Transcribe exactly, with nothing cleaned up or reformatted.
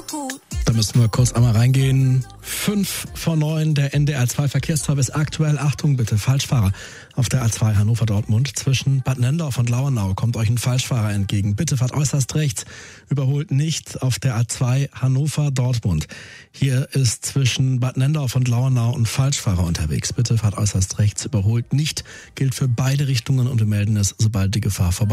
gut. Da müssen wir kurz einmal reingehen. Fünf vor neun, der N D R zwei Verkehrsservice aktuell. Achtung bitte, Falschfahrer auf der A zwei Hannover-Dortmund. Zwischen Bad Nendorf und Lauenau kommt euch ein Falschfahrer entgegen. Bitte fahrt äußerst rechts, überholt nicht auf der A zwei Hannover-Dortmund. Hier ist zwischen Bad Nendorf und Lauenau ein Falschfahrer unterwegs. Bitte fahrt äußerst rechts, überholt nicht. Gilt für beide Richtungen und wir melden es, sobald die Gefahr vorbei ist.